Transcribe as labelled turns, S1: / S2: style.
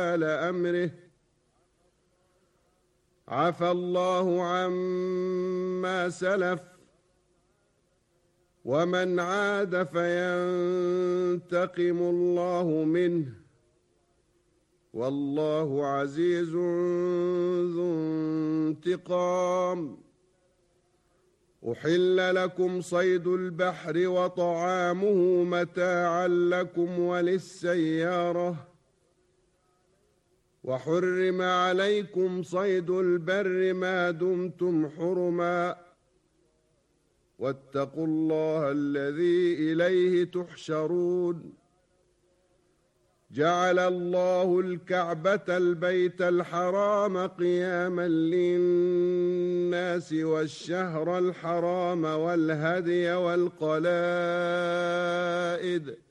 S1: أمره عفى الله عما سلف ومن عاد فينتقم الله منه والله عزيز ذو انتقام. أحل لكم صيد البحر وطعامه متاعا لكم وللسيارة وحرم عليكم صيد البر ما دمتم حرما واتقوا الله الذي إليه تحشرون. جعل الله الكعبة البيت الحرام قياما للناس والشهر الحرام والهدي والقلائد